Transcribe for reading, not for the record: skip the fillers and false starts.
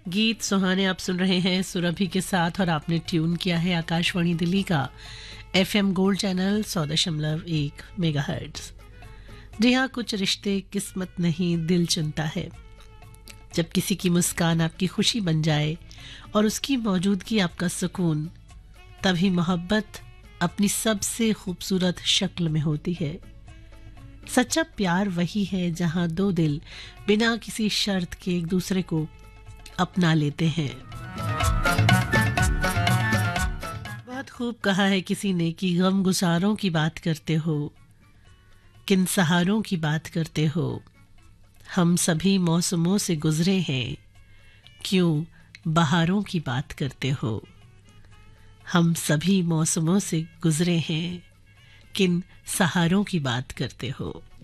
गीत सुहाने आप सुन रहे हैं सुरभि के साथ और आपने ट्यून किया है आकाशवाणी दिल्ली का एफएम गोल्ड चैनल 100.1 मेगाहर्ट्ज। जी हाँ, कुछ रिश्ते किस्मत नहीं दिल चुनता है। जब किसी की मुस्कान आपकी खुशी बन जाए और उसकी मौजूदगी आपका सुकून, तभी मोहब्बत अपनी सबसे खूबसूरत शक्ल में होती है। सच्चा प्यार वही है जहां दो दिल बिना किसी शर्त के एक दूसरे को अपना लेते हैं। बहुत खूब कहा है किसी ने कि गम गुसारों की बात करते हो, किन सहारों की बात करते हो। हम सभी मौसमों से गुजरे हैं, क्यों बहारों की बात करते हो। हम सभी मौसमों से गुजरे हैं, किन सहारों की बात करते हो।